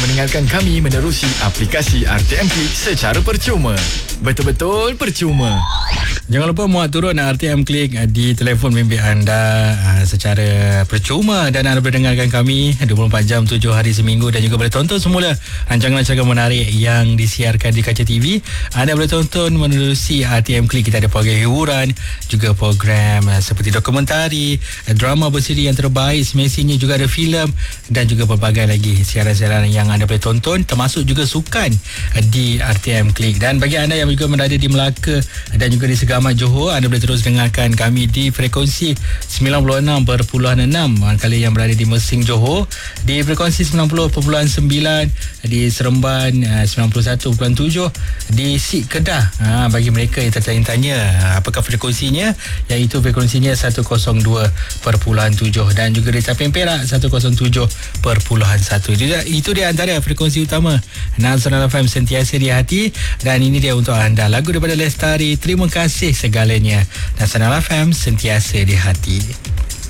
mendengarkan kami menerusi aplikasi RTM Klik secara percuma. Betul-betul percuma. Jangan lupa muat turun RTM Klik di telefon bimbit anda secara percuma, dan anda boleh dengarkan kami 24 jam 7 hari seminggu, dan juga boleh tonton semula rancangan-rancangan menarik yang disiarkan di kaca TV. Anda boleh tonton menerusi RTM Klik. Kita ada program hiburan, juga program seperti dokumentari, drama bersiri yang terbaik, semestinya juga ada filem, dan juga pelbagai lagi siaran-siaran yang anda boleh tonton, termasuk juga sukan di RTM Klik. Dan bagi anda yang juga berada di Melaka dan juga di Segamat Johor, anda boleh terus dengarkan kami di frekuensi 96.6. Kalian yang berada di Mersing Johor di frekuensi 90.9, di Seremban 91.7, di Sik Kedah. Bagi mereka yang tertanya-tanya apakah frekuensinya, iaitu frekuensinya 102.7, dan juga di Tapin Perak 107.1. Itu dia antara frekuensi utama Nasional FM, sentiasa di hati. Dan ini dia untuk anda, lagu daripada Lestari, Terima Kasih Segalanya. Nasional FM, sentiasa di hati.